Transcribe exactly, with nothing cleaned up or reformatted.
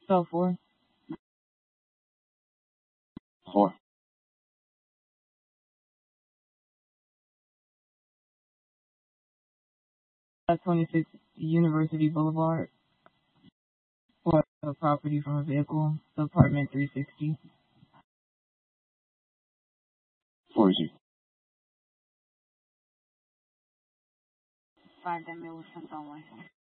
Spell four. Four. That's twenty-six University Boulevard. For a property from a vehicle. Apartment three sixty. Four Z. Five, that mail was sent on license.